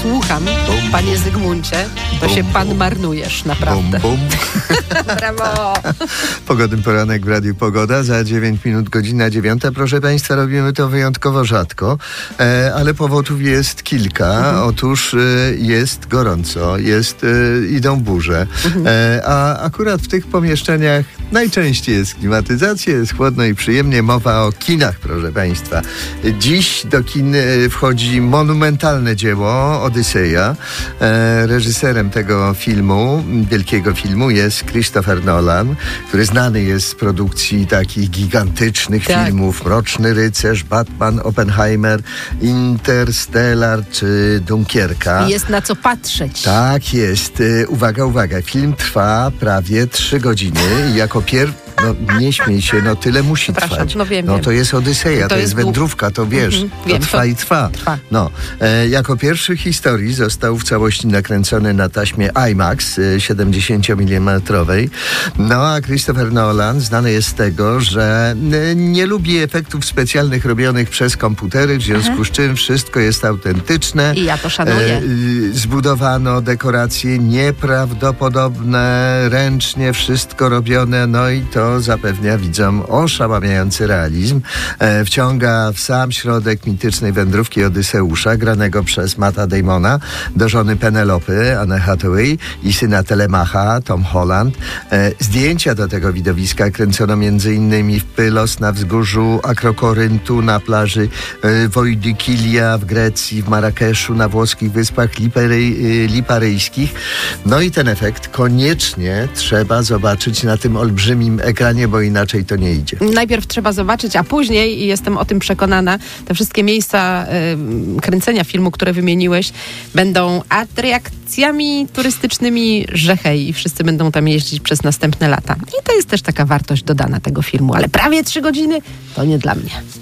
słucham, panie Zygmuncie, to się pan marnujesz, naprawdę. Bum, bum. Brawo! Pogodny poranek w Radiu Pogoda. Za 9 minut, godzina 9. Proszę państwa, robimy to wyjątkowo rzadko, ale powodów jest kilka. Otóż jest gorąco, idą burze, a akurat w tych pomieszczeniach najczęściej jest klimatyzacja, jest chłodno i przyjemnie. Mowa o kinach, proszę państwa. Dziś do kin wchodzi monumentalne dzieło Odyseja. Reżyserem tego filmu, wielkiego filmu, jest Christopher Nolan, który znany jest z produkcji takich gigantycznych filmów. Mroczny Rycerz, Batman, Oppenheimer, Interstellar czy Dunkierka. Jest na co patrzeć. Tak jest. Uwaga. Film trwa prawie 3 godziny i jako nie śmiej się, tyle musi trwać. Wiem. To jest Odyseja, to jest wędrówka, to wiesz, to trwa i trwa. Jako pierwszy w historii został w całości nakręcony na taśmie IMAX 70 mm. A Christopher Nolan znany jest z tego, że nie lubi efektów specjalnych robionych przez komputery, w związku z czym wszystko jest autentyczne. I ja to szanuję. Zbudowano dekoracje nieprawdopodobne, ręcznie wszystko robione, i to zapewnia widzom oszałamiający realizm. Wciąga w sam środek mitycznej wędrówki Odyseusza, granego przez Matta Damona, do żony Penelopy, Anne Hathaway, i syna Telemacha, Tom Holland. Zdjęcia do tego widowiska kręcono m.in. w Pylos, na wzgórzu Akrokoryntu, na plaży Wojdykilia w Grecji, w Marrakeszu, na włoskich wyspach Liparyjskich. I ten efekt koniecznie trzeba zobaczyć na tym olbrzymim ekranie, bo inaczej to nie idzie. Najpierw trzeba zobaczyć, a później, i jestem o tym przekonana, te wszystkie miejsca kręcenia filmu, które wymieniłeś, będą atrakcjami turystycznymi rzechej i wszyscy będą tam jeździć przez następne lata. I to jest też taka wartość dodana tego filmu, ale prawie 3 godziny to nie dla mnie.